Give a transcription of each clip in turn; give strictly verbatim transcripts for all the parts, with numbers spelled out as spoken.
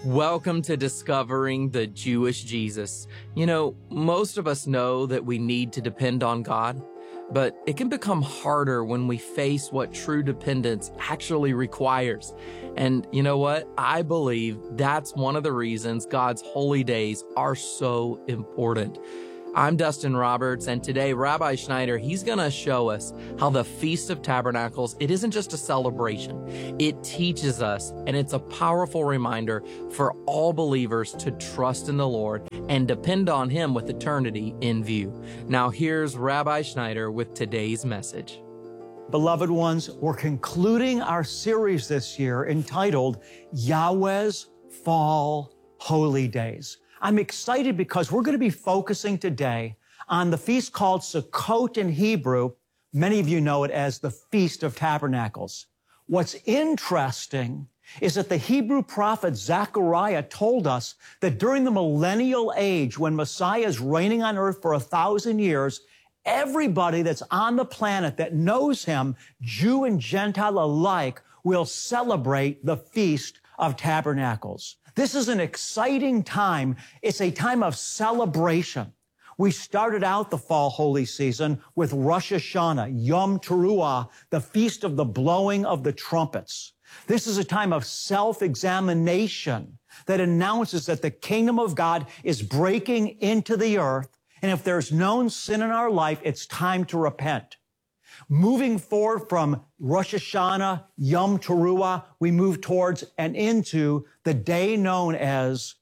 Welcome to Discovering the Jewish Jesus. You know, most of us know that we need to depend on God, but it can become harder when we face what true dependence actually requires. And you know what? I believe that's one of the reasons God's holy days are so important. I'm Dustin Roberts, and today Rabbi Schneider, he's going to show us how the Feast of Tabernacles, it isn't just a celebration. It teaches us, and it's a powerful reminder for all believers to trust in the Lord and depend on Him with eternity in view. Now here's Rabbi Schneider with today's message. Beloved ones, we're concluding our series this year entitled Yahweh's Fall Holy Days. I'm excited because we're going to be focusing today on the feast called Sukkot in Hebrew. Many of you know it as the Feast of Tabernacles. What's interesting is that the Hebrew prophet Zechariah told us that during the millennial age, when Messiah is reigning on earth for a thousand years, everybody that's on the planet that knows him, Jew and Gentile alike, will celebrate the Feast of Tabernacles. This is an exciting time. It's a time of celebration. We started out the fall holy season with Rosh Hashanah, Yom Teruah, the feast of the blowing of the trumpets. This is a time of self-examination that announces that the kingdom of God is breaking into the earth. And if there's known sin in our life, it's time to repent. Moving forward from Rosh Hashanah, Yom Teruah, we move towards and into the day known as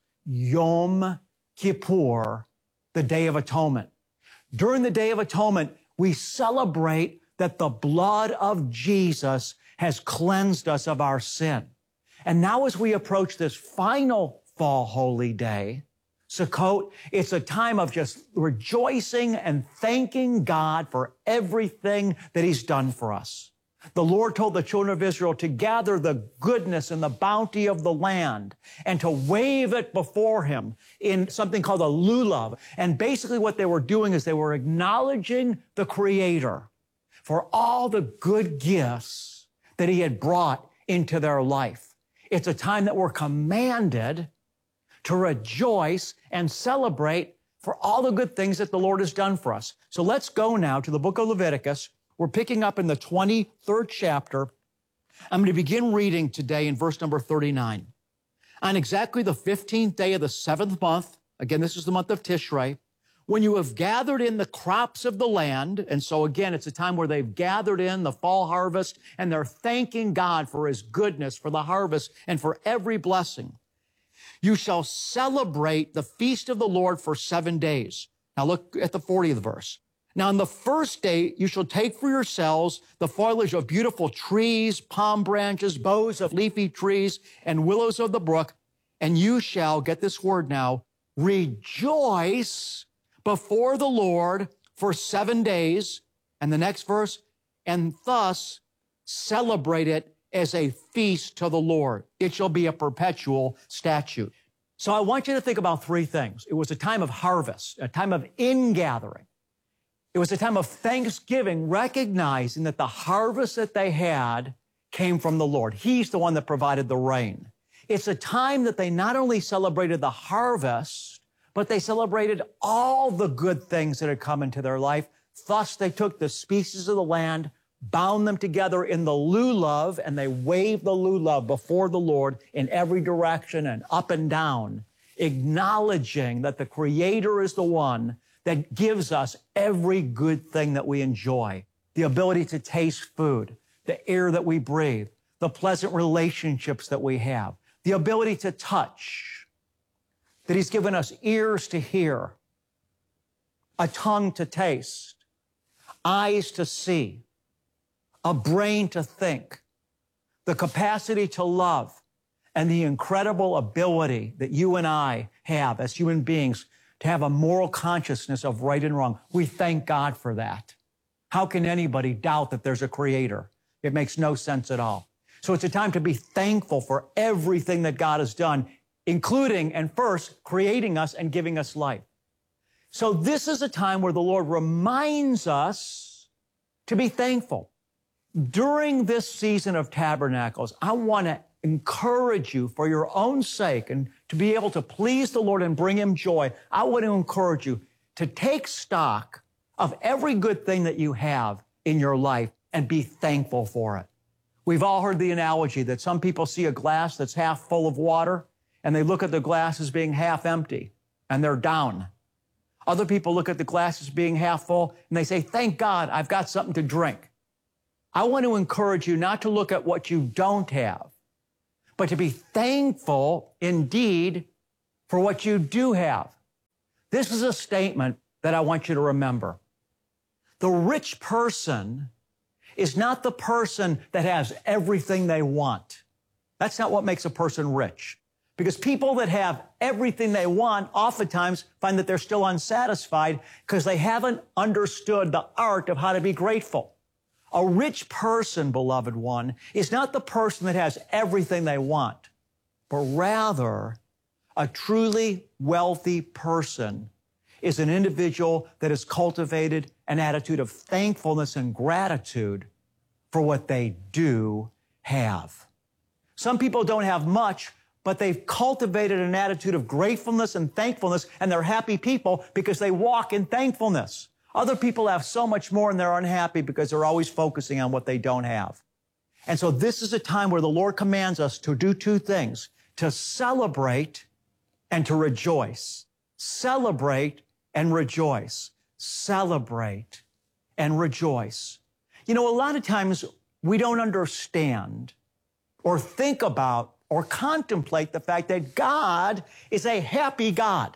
Yom Kippur, the Day of Atonement. During the Day of Atonement, we celebrate that the blood of Jesus has cleansed us of our sin. And now as we approach this final fall holy day, Sukkot, it's a time of just rejoicing and thanking God for everything that He's done for us. The Lord told the children of Israel to gather the goodness and the bounty of the land and to wave it before Him in something called a lulav. And basically what they were doing is they were acknowledging the Creator for all the good gifts that He had brought into their life. It's a time that we're commanded to rejoice and celebrate for all the good things that the Lord has done for us. So let's go now to the book of Leviticus. We're picking up in the twenty-third chapter. I'm going to begin reading today in verse number thirty-nine. On exactly the fifteenth day of the seventh month, again, this is the month of Tishrei, when you have gathered in the crops of the land, and so again, it's a time where they've gathered in the fall harvest, and they're thanking God for His goodness, for the harvest, and for every blessing. You shall celebrate the feast of the Lord for seven days. Now look at the fortieth verse. Now on the first day, you shall take for yourselves the foliage of beautiful trees, palm branches, boughs of leafy trees, and willows of the brook, and you shall, get this word now, rejoice before the Lord for seven days. And the next verse, and thus celebrate it as a feast to the Lord. It shall be a perpetual statute. So I want you to think about three things. It was a time of harvest, a time of ingathering. It was a time of thanksgiving, recognizing that the harvest that they had came from the Lord. He's the one that provided the rain. It's a time that they not only celebrated the harvest, but they celebrated all the good things that had come into their life. Thus, they took the species of the land, bound them together in the lulav, and they waved the lulav before the Lord in every direction and up and down, acknowledging that the Creator is the one that gives us every good thing that we enjoy, the ability to taste food, the air that we breathe, the pleasant relationships that we have, the ability to touch, that He's given us ears to hear, a tongue to taste, eyes to see, a brain to think, the capacity to love, and the incredible ability that you and I have as human beings to have a moral consciousness of right and wrong. We thank God for that. How can anybody doubt that there's a Creator? It makes no sense at all. So it's a time to be thankful for everything that God has done, including and first creating us and giving us life. So this is a time where the Lord reminds us to be thankful. During this season of tabernacles, I want to encourage you for your own sake and to be able to please the Lord and bring Him joy, I want to encourage you to take stock of every good thing that you have in your life and be thankful for it. We've all heard the analogy that some people see a glass that's half full of water and they look at the glass as being half empty and they're down. Other people look at the glass as being half full and they say, thank God I've got something to drink. I want to encourage you not to look at what you don't have, but to be thankful indeed for what you do have. This is a statement that I want you to remember. The rich person is not the person that has everything they want. That's not what makes a person rich. Because people that have everything they want oftentimes find that they're still unsatisfied because they haven't understood the art of how to be grateful. A rich person, beloved one, is not the person that has everything they want, but rather a truly wealthy person is an individual that has cultivated an attitude of thankfulness and gratitude for what they do have. Some people don't have much, but they've cultivated an attitude of gratefulness and thankfulness, and they're happy people because they walk in thankfulness. Other people have so much more and they're unhappy because they're always focusing on what they don't have. And so this is a time where the Lord commands us to do two things, to celebrate and to rejoice. Celebrate and rejoice. Celebrate and rejoice. You know, a lot of times we don't understand or think about or contemplate the fact that God is a happy God.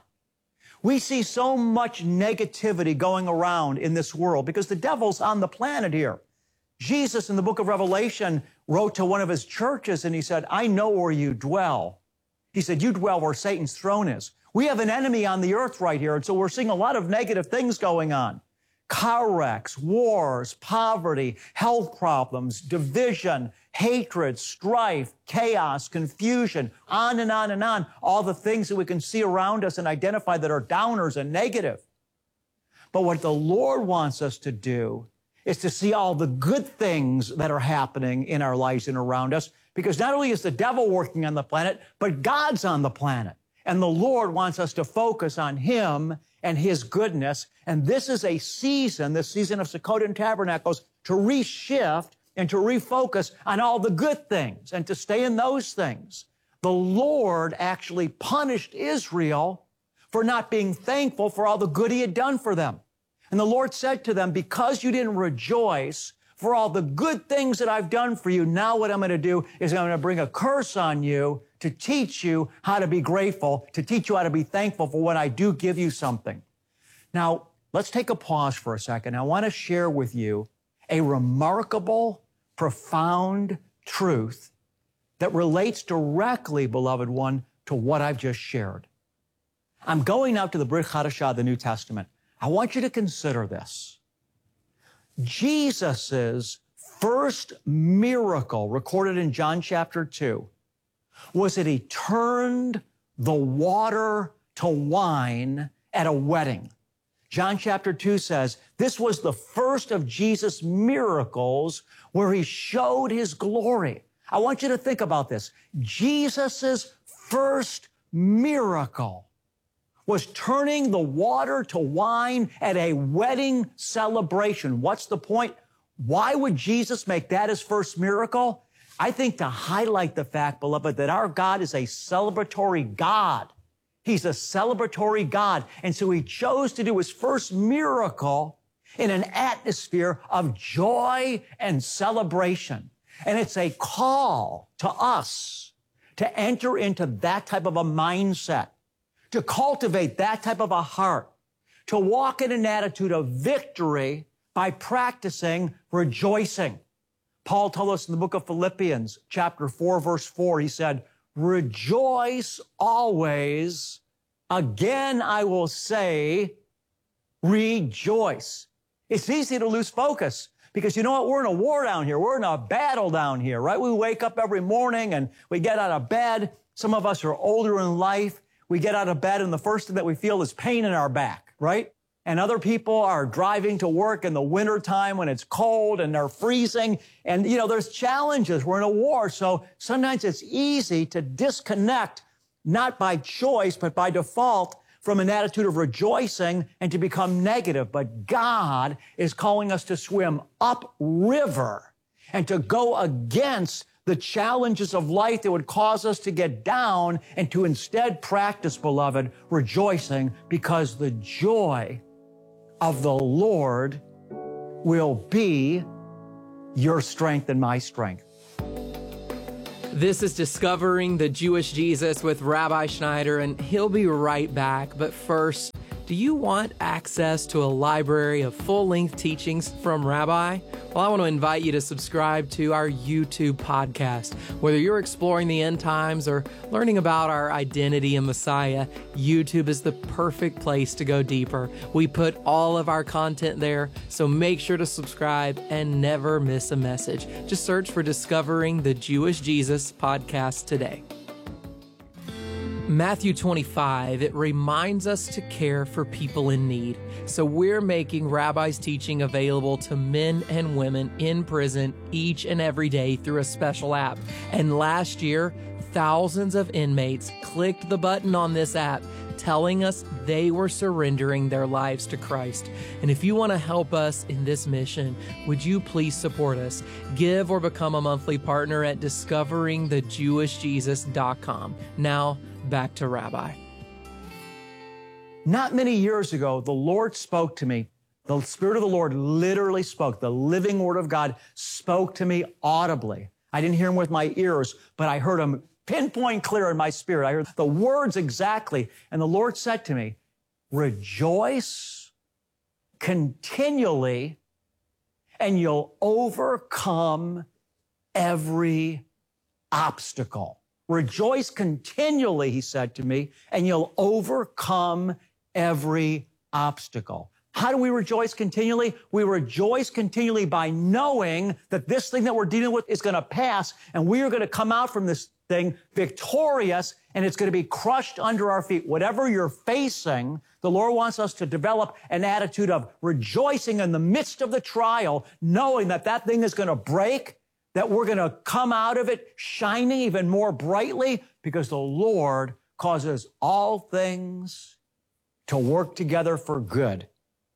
We see so much negativity going around in this world because the devil's on the planet here. Jesus in the book of Revelation wrote to one of his churches and he said, I know where you dwell. He said, you dwell where Satan's throne is. We have an enemy on the earth right here, and so we're seeing a lot of negative things going on. Car wrecks, wars, poverty, health problems, division, hatred, strife, chaos, confusion, on and on and on. All the things that we can see around us and identify that are downers and negative. But what the Lord wants us to do is to see all the good things that are happening in our lives and around us, because not only is the devil working on the planet, but God's on the planet. And the Lord wants us to focus on Him and His goodness. And this is a season, this season of Sukkot and Tabernacles, to reshift and to refocus on all the good things and to stay in those things. The Lord actually punished Israel for not being thankful for all the good He had done for them. And the Lord said to them, because you didn't rejoice for all the good things that I've done for you, now what I'm going to do is I'm going to bring a curse on you to teach you how to be grateful, to teach you how to be thankful for when I do give you something. Now, let's take a pause for a second. I want to share with you a remarkable, profound truth that relates directly, beloved one, to what I've just shared. I'm going now to the Brit Chadashah, the New Testament. I want you to consider this. Jesus's first miracle recorded in John chapter two was that He turned the water to wine at a wedding. John chapter two says, this was the first of Jesus' miracles where He showed His glory. I want you to think about this. Jesus's first miracle was turning the water to wine at a wedding celebration. What's the point? Why would Jesus make that His first miracle? I think to highlight the fact, beloved, that our God is a celebratory God. He's a celebratory God. And so He chose to do His first miracle in an atmosphere of joy and celebration. And it's a call to us to enter into that type of a mindset, to cultivate that type of a heart, to walk in an attitude of victory by practicing rejoicing. Paul told us in the book of Philippians, chapter four, verse four, he said, rejoice always. Again, I will say, rejoice. It's easy to lose focus because you know what? We're in a war down here. We're in a battle down here, right? We wake up every morning and we get out of bed. Some of us are older in life. We get out of bed and the first thing that we feel is pain in our back, right? and other people are driving to work in the wintertime when it's cold and they're freezing. And, you know, there's challenges. We're in a war. So sometimes it's easy to disconnect, not by choice, but by default, from an attitude of rejoicing and to become negative. But God is calling us to swim upriver and to go against the challenges of life that would cause us to get down and to instead practice, beloved, rejoicing, because the joy of the Lord will be your strength and my strength. This is Discovering the Jewish Jesus with Rabbi Schneider, and he'll be right back. But first, do you want access to a library of full-length teachings from Rabbi? Well, I want to invite you to subscribe to our YouTube podcast. Whether you're exploring the end times or learning about our identity in Messiah, YouTube is the perfect place to go deeper. We put all of our content there, so make sure to subscribe and never miss a message. Just search for Discovering the Jewish Jesus podcast today. Matthew twenty-five, it reminds us to care for people in need. So we're making Rabbi's teaching available to men and women in prison each and every day through a special app. And last year, thousands of inmates clicked the button on this app telling us they were surrendering their lives to Christ. And if you want to help us in this mission, would you please support us? Give or become a monthly partner at discovering the jewish jesus dot com. Now, back to Rabbi. Not many years ago, the Lord spoke to me. The Spirit of the Lord literally spoke. The living Word of God spoke to me audibly. I didn't hear Him with my ears, but I heard Him pinpoint clear in my spirit. I heard the words exactly. And the Lord said to me, rejoice continually, and you'll overcome every obstacle. Rejoice continually, He said to me, and you'll overcome every obstacle. How do we rejoice continually? We rejoice continually by knowing that this thing that we're dealing with is going to pass, and we are going to come out from this thing victorious, and it's going to be crushed under our feet. Whatever you're facing, the Lord wants us to develop an attitude of rejoicing in the midst of the trial, knowing that that thing is going to break, that we're going to come out of it shining even more brightly, because the Lord causes all things to work together for good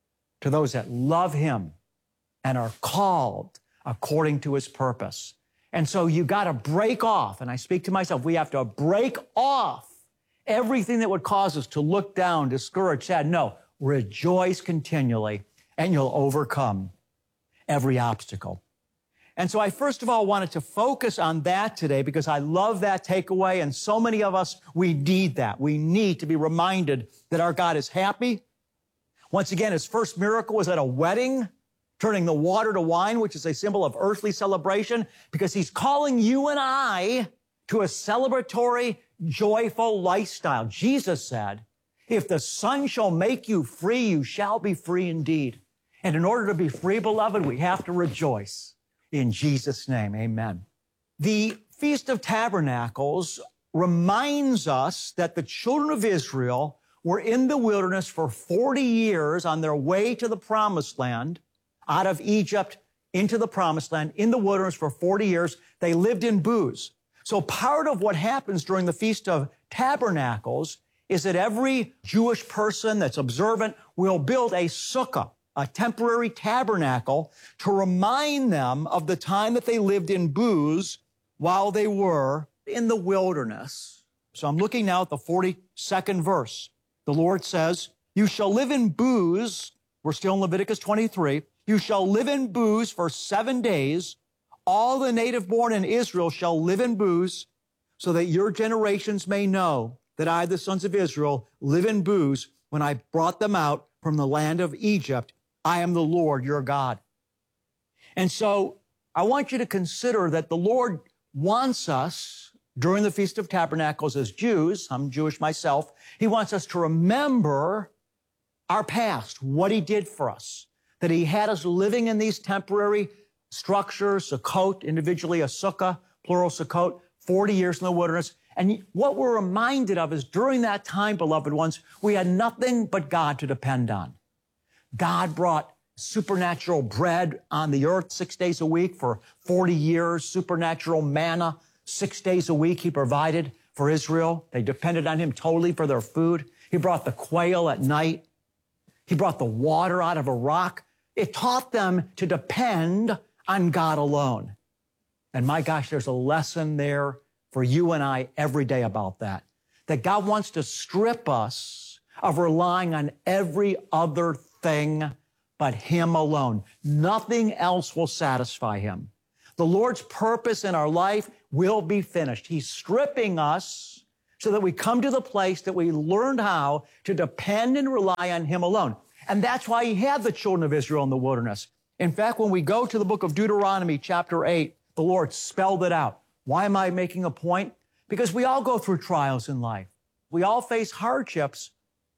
to those that love Him and are called according to His purpose. And so you got to break off, and I speak to myself, we have to break off everything that would cause us to look down, discouraged, sad. No, rejoice continually, and you'll overcome every obstacle. And so I first of all wanted to focus on that today, because I love that takeaway, and so many of us, we need that. We need to be reminded that our God is happy. Once again, His first miracle was at a wedding, turning the water to wine, which is a symbol of earthly celebration, because He's calling you and I to a celebratory, joyful lifestyle. Jesus said, if the Son shall make you free, you shall be free indeed. And in order to be free, beloved, we have to rejoice. In Jesus' name, amen. The Feast of Tabernacles reminds us that the children of Israel were in the wilderness for forty years on their way to the Promised Land, out of Egypt into the Promised Land, in the wilderness for forty years. They lived in booths. So part of what happens during the Feast of Tabernacles is that every Jewish person that's observant will build a sukkah, a temporary tabernacle, to remind them of the time that they lived in booths while they were in the wilderness. So I'm looking now at the forty-second verse. The Lord says, you shall live in booths. We're still in Leviticus twenty-three. You shall live in booths for seven days. All the native born in Israel shall live in booths, so that your generations may know that I, the sons of Israel, live in booths when I brought them out from the land of Egypt. I am the Lord your God. And so I want you to consider that the Lord wants us during the Feast of Tabernacles as Jews, I'm Jewish myself, He wants us to remember our past, what He did for us, that He had us living in these temporary structures, sukkot, individually a sukkah, plural sukkot, forty years in the wilderness. And what we're reminded of is during that time, beloved ones, we had nothing but God to depend on. God brought supernatural bread on the earth six days a week for forty years, supernatural manna six days a week he provided for Israel. They depended on him totally for their food. He brought the quail at night. He brought the water out of a rock. It taught them to depend on God alone. And my gosh, there's a lesson there for you and I every day about that. That God wants to strip us of relying on every other thing but him alone. Nothing else will satisfy him. The Lord's purpose in our life will be finished. He's stripping us so that we come to the place that we learned how to depend and rely on him alone. And that's why he had the children of Israel in the wilderness. In fact, when we go to the book of Deuteronomy, chapter eight, the Lord spelled it out. Why am I making a point? Because we all go through trials in life. We all face hardships,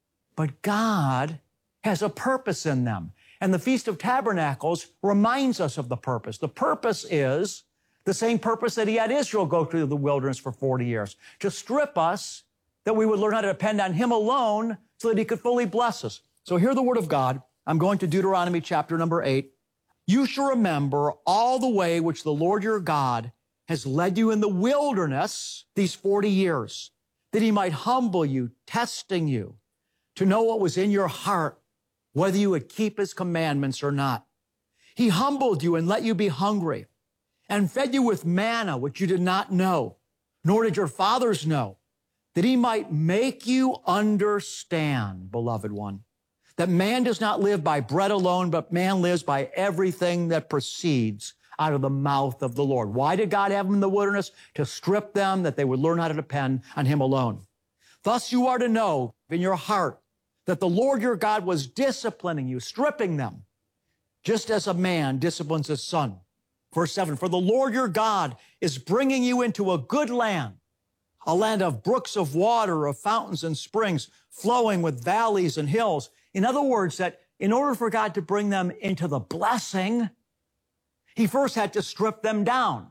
but God has a purpose in them. And the Feast of Tabernacles reminds us of the purpose. The purpose is the same purpose that he had Israel go through the wilderness for forty years, to strip us that we would learn how to depend on him alone so that he could fully bless us. So hear the word of God. I'm going to Deuteronomy chapter number eight. You shall remember all the way which the Lord your God has led you in the wilderness these forty years, that he might humble you, testing you, to know what was in your heart, whether you would keep his commandments or not. He humbled you and let you be hungry, and fed you with manna, which you did not know, nor did your fathers know, that he might make you understand, beloved one, that man does not live by bread alone, but man lives by everything that proceeds out of the mouth of the Lord. Why did God have them in the wilderness? To strip them, that they would learn how to depend on him alone. Thus you are to know in your heart that the Lord your God was disciplining you, stripping them, just as a man disciplines his son. Verse seven, for the Lord your God is bringing you into a good land, a land of brooks of water, of fountains and springs, flowing with valleys and hills. In other words, that in order for God to bring them into the blessing, he first had to strip them down.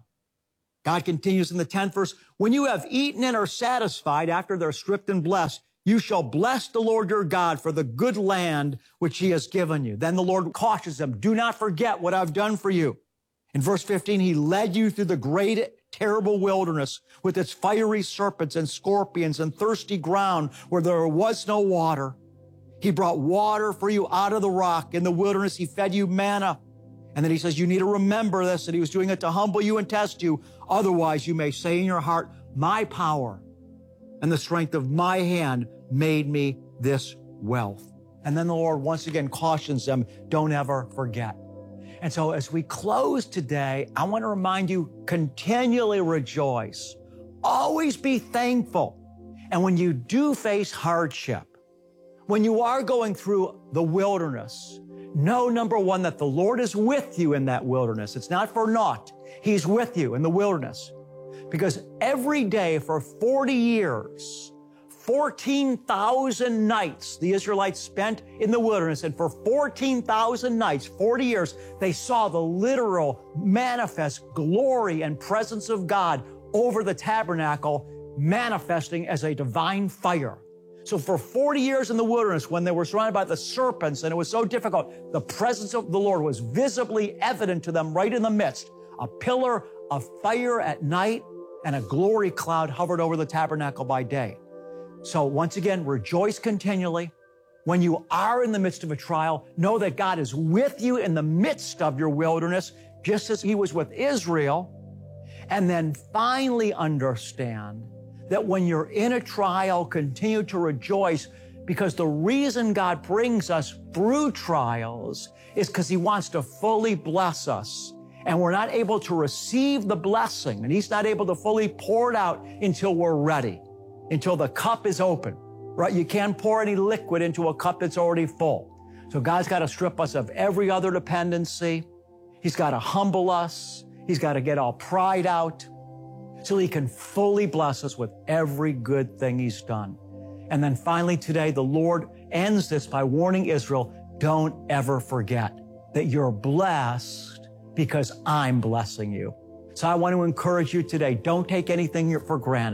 God continues in the tenth verse, when you have eaten and are satisfied after they're stripped and blessed, you shall bless the Lord your God for the good land which he has given you. Then the Lord cautions them, do not forget what I've done for you. In verse fifteen, he led you through the great, terrible wilderness with its fiery serpents and scorpions and thirsty ground where there was no water. He brought water for you out of the rock. In the wilderness, he fed you manna. And then he says, you need to remember this, that he was doing it to humble you and test you. Otherwise, you may say in your heart, my power and the strength of my hand made me this wealth. And then the Lord once again cautions them, don't ever forget. And so as we close today, I want to remind you, continually rejoice. Always be thankful. And when you do face hardship, when you are going through the wilderness, know, number one, that the Lord is with you in that wilderness. It's not for naught. He's with you in the wilderness. Because every day for forty years, fourteen thousand nights the Israelites spent in the wilderness. And for fourteen thousand nights, forty years, they saw the literal manifest glory and presence of God over the tabernacle, manifesting as a divine fire. So for forty years in the wilderness, when they were surrounded by the serpents and it was so difficult, the presence of the Lord was visibly evident to them right in the midst. A pillar of fire at night and a glory cloud hovered over the tabernacle by day. So once again, rejoice continually. When you are in the midst of a trial, know that God is with you in the midst of your wilderness, just as he was with Israel. And then finally understand that when you're in a trial, continue to rejoice, because the reason God brings us through trials is because he wants to fully bless us. And we're not able to receive the blessing, and he's not able to fully pour it out until we're ready, until the cup is open, right? You can't pour any liquid into a cup that's already full. So God's got to strip us of every other dependency. He's got to humble us. He's got to get all pride out so he can fully bless us with every good thing he's done. And then finally today, the Lord ends this by warning Israel, don't ever forget that you're blessed because I'm blessing you. So I want to encourage you today, don't take anything for granted.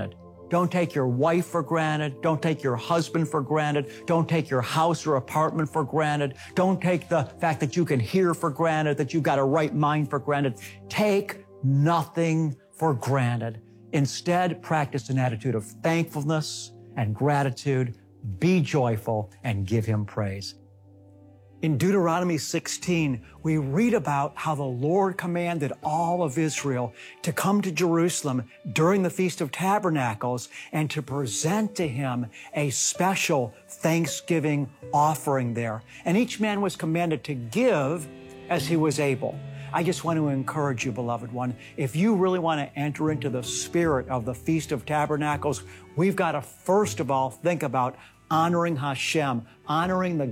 Don't take your wife for granted. Don't take your husband for granted. Don't take your house or apartment for granted. Don't take the fact that you can hear for granted, that you've got a right mind for granted. Take nothing for granted. Instead, practice an attitude of thankfulness and gratitude. Be joyful and give Him praise. In Deuteronomy sixteen, we read about how the Lord commanded all of Israel to come to Jerusalem during the Feast of Tabernacles and to present to Him a special Thanksgiving offering there. And each man was commanded to give as he was able. I just want to encourage you, beloved one, if you really want to enter into the spirit of the Feast of Tabernacles, we've got to first of all think about honoring Hashem, honoring the